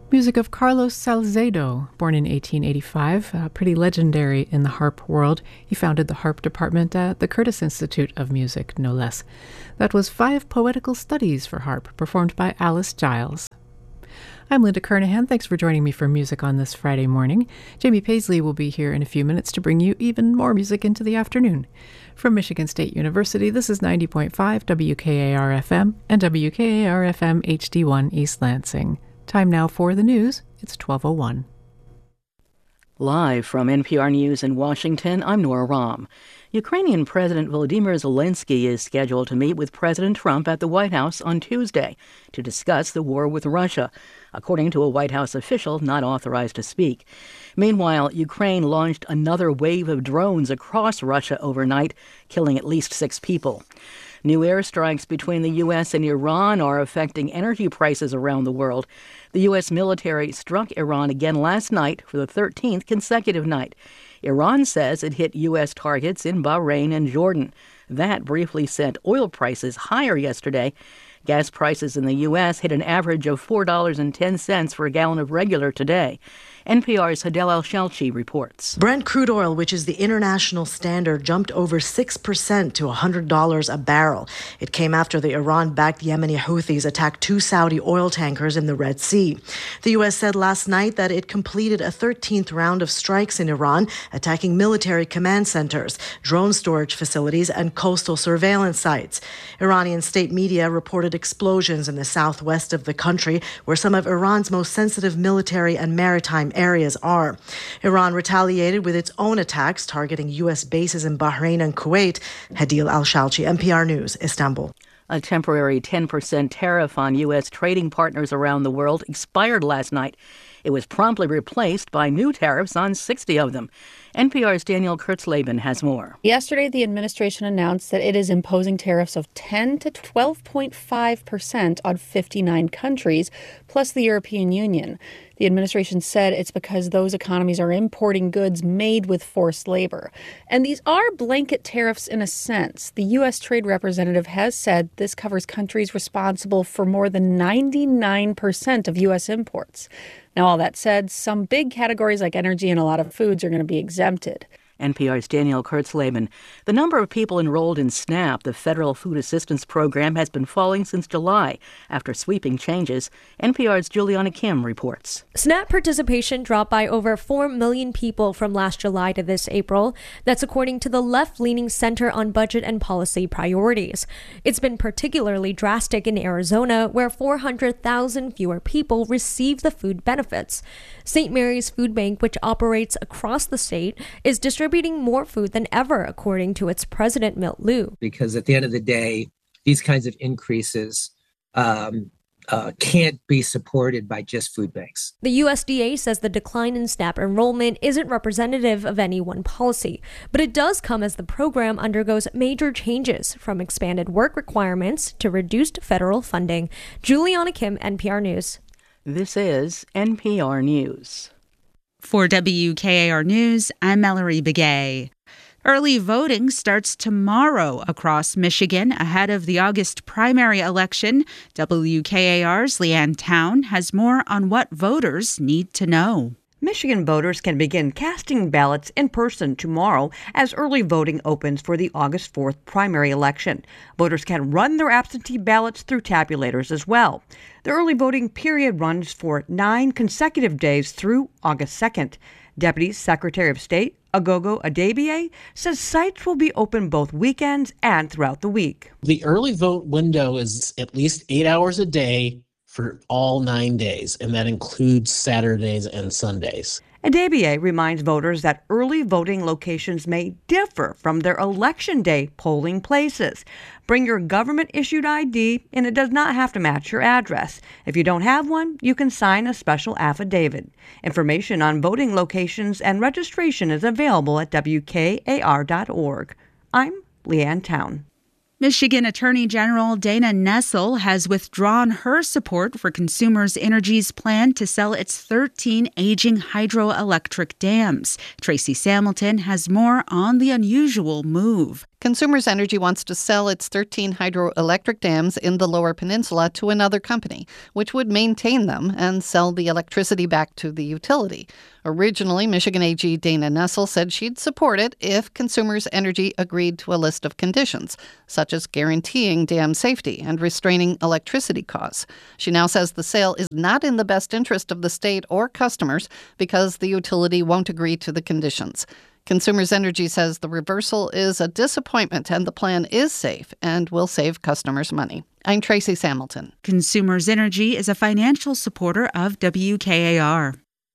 Music of Carlos Salcedo, born in 1885, pretty legendary in the harp world. He founded the harp department at the Curtis Institute of Music, no less. That was 5 poetical studies for harp, performed by Alice Giles. I'm Linda Kernahan. Thanks for joining me for music on this Friday morning. Jamie Paisley will be here in a few minutes to bring you even more music into the afternoon. From Michigan State University, this is 90.5 WKAR-FM and WKAR-FM HD1 East Lansing. Time now for the news. It's 12:01. Live from NPR News in Washington, I'm Nora Rahm. Ukrainian President Volodymyr Zelensky is scheduled to meet with President Trump at the White House on Tuesday to discuss the war with Russia, according to a White House official not authorized to speak. Meanwhile, Ukraine launched another wave of drones across Russia overnight, killing at least 6 people. New airstrikes between the U.S. and Iran are affecting energy prices around the world. The U.S. military struck Iran again last night for the 13th consecutive night. Iran says it hit U.S. targets in Bahrain and Jordan. That briefly sent oil prices higher yesterday. Gas prices in the U.S. hit an average of $4.10 for a gallon of regular today. NPR's Hadel Al-Shalchi reports. Brent crude oil, which is the international standard, jumped over 6% to $100 a barrel. It came after the Iran-backed Yemeni Houthis attacked 2 Saudi oil tankers in the Red Sea. The U.S. said last night that it completed a 13th round of strikes in Iran, attacking military command centers, drone storage facilities, and coastal surveillance sites. Iranian state media reported explosions in the southwest of the country, where some of Iran's most sensitive military and maritime areas are. Iran retaliated with its own attacks, targeting U.S. bases in Bahrain and Kuwait. Hadil Al-Shalchi, NPR News, Istanbul. A temporary 10% tariff on U.S. trading partners around the world expired last night. It was promptly replaced by new tariffs on 60 of them. NPR's Daniel Kurtzleben has more. Yesterday, the administration announced that it is imposing tariffs of 10 to 12.5% on 59 countries, plus the European Union. The administration said it's because those economies are importing goods made with forced labor. And these are blanket tariffs in a sense. The U.S. Trade Representative has said this covers countries responsible for more than 99% of U.S. imports. Now, all that said, some big categories like energy and a lot of foods are going to be exempted. NPR's Daniel Kurtzleben. The number of people enrolled in SNAP, the Federal Food Assistance Program, has been falling since July after sweeping changes. NPR's Juliana Kim reports. SNAP participation dropped by over 4 million people from last July to this April. That's according to the left-leaning Center on Budget and Policy Priorities. It's been particularly drastic in Arizona, where 400,000 fewer people receive the food benefits. St. Mary's Food Bank, which operates across the state, is distributing more food than ever, according to its president, Milt Liu. Because at the end of the day, these kinds of increases can't be supported by just food banks. The USDA says the decline in SNAP enrollment isn't representative of any one policy, but it does come as the program undergoes major changes, from expanded work requirements to reduced federal funding. Juliana Kim, NPR News. This is NPR News. For WKAR News, I'm Mallory Begay. Early voting starts tomorrow across Michigan ahead of the August primary election. WKAR's Leanne Town has more on what voters need to know. Michigan voters can begin casting ballots in person tomorrow as early voting opens for the August 4th primary election. Voters can run their absentee ballots through tabulators as well. The early voting period runs for 9 consecutive days through August 2nd. Deputy Secretary of State Agogo Adebie says sites will be open both weekends and throughout the week. The early vote window is at least 8 hours a day for all 9 days, and that includes Saturdays and Sundays. Adebie reminds voters that early voting locations may differ from their election day polling places. Bring your government-issued ID, and it does not have to match your address. If you don't have one, you can sign a special affidavit. Information on voting locations and registration is available at WKAR.org. I'm Leanne Town. Michigan Attorney General Dana Nessel has withdrawn her support for Consumers Energy's plan to sell its 13 aging hydroelectric dams. Tracy Samilton has more on the unusual move. Consumers Energy wants to sell its 13 hydroelectric dams in the Lower Peninsula to another company, which would maintain them and sell the electricity back to the utility. Originally, Michigan AG Dana Nessel said she'd support it if Consumers Energy agreed to a list of conditions, such as guaranteeing dam safety and restraining electricity costs. She now says the sale is not in the best interest of the state or customers because the utility won't agree to the conditions. Consumers Energy says the reversal is a disappointment and the plan is safe and will save customers money. I'm Tracy Samilton. Consumers Energy is a financial supporter of WKAR.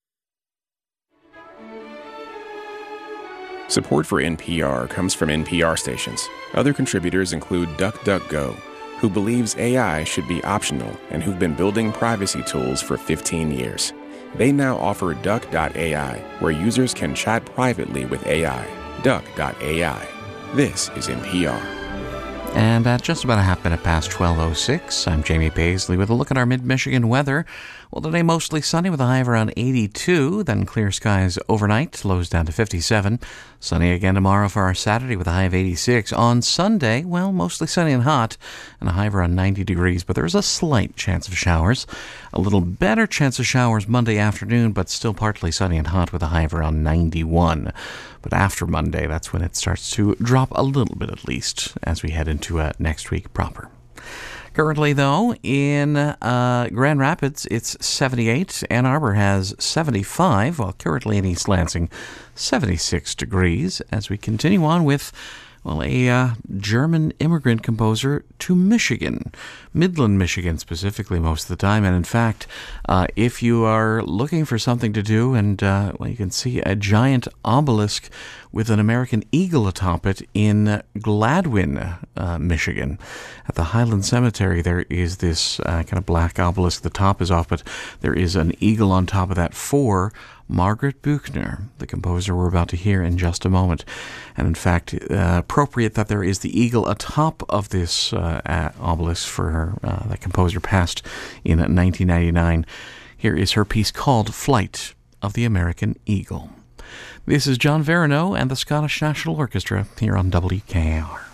Support for NPR comes from NPR stations. Other contributors include DuckDuckGo, who believes AI should be optional and who've been building privacy tools for 15 years. They now offer Duck.ai, where users can chat privately with AI. Duck.ai. This is NPR. And at just about a half minute past 12:06, I'm Jamie Paisley with a look at our mid-Michigan weather. Well, today mostly sunny with a high of around 82, then clear skies overnight, lows down to 57. Sunny again tomorrow for our Saturday with a high of 86. On Sunday, well, mostly sunny and hot, and a high of around 90 degrees, but there's a slight chance of showers. A little better chance of showers Monday afternoon, but still partly sunny and hot with a high of around 91. But after Monday, that's when it starts to drop a little bit at least as we head into next week proper. Currently, though, in Grand Rapids, it's 78. Ann Arbor has 75, while currently in East Lansing, 76 degrees. As we continue on with, well, a German immigrant composer to Michigan, Midland, Michigan specifically most of the time. And in fact, if you are looking for something to do, and well, you can see a giant obelisk with an American eagle atop it in Gladwin, Michigan. At the Highland Cemetery, there is this kind of black obelisk. The top is off, but there is an eagle on top of that for Margaret Buchner, the composer we're about to hear in just a moment. And in fact, appropriate that there is the eagle atop of this obelisk for her. That composer passed in 1999. Here is her piece called Flight of the American Eagle. This is John Verino and the Scottish National Orchestra here on WKAR.